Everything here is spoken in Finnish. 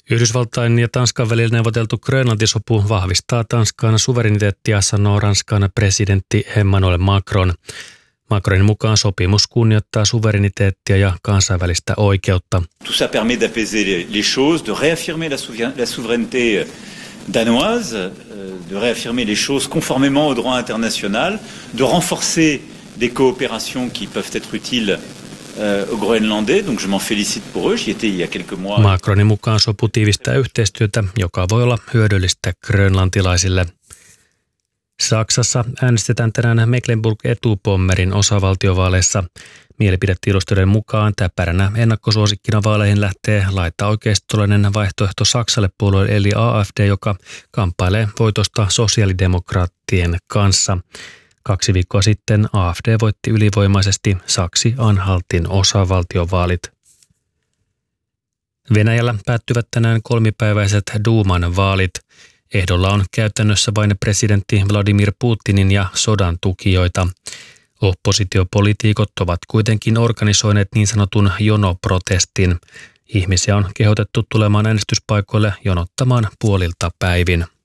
Yhdysvaltain ja Tanskan välillä neuvoteltu Grönlanti-sopu vahvistaa Tanskan suvereniteettia, sanoo Ranskan presidentti Emmanuel Macron. Macronin mukaan sopimus kunnioittaa suvereniteettia ja kansainvälistä oikeutta. Tout ça permet d'apaiser les choses, de réaffirmer la souveraineté danoise, de réaffirmer les choses conformément au droit international, de renforcer des coopérations qui peuvent être utiles aux Groenlandais, donc je m'en félicite pour eux. J'y étais il y a quelques mois. Macronin mukaan sopu tiivistää yhteistyötä, joka voi olla hyödyllistä grönlantilaisille. Saksassa äänestetään tänään Mecklenburg-Etupommerin osavaltiovaaleissa. Mielipidetiedustelujen mukaan täpäränä ennakkosuosikkina vaaleihin lähtee laitaoikeistolainen vaihtoehto Saksalle puolueelle eli AfD, joka kamppailee voitosta sosiaalidemokraattien kanssa. 2 viikkoa sitten AfD voitti ylivoimaisesti Saksi-Anhaltin osavaltiovaalit. Venäjällä päättyvät tänään 3-päiväiset Duuman vaalit. Ehdolla on käytännössä vain presidentti Vladimir Putinin ja sodan tukijoita. Oppositiopoliitikot ovat kuitenkin organisoineet niin sanotun jonoprotestin. Ihmisiä on kehotettu tulemaan äänestyspaikoille jonottamaan puolilta päivin.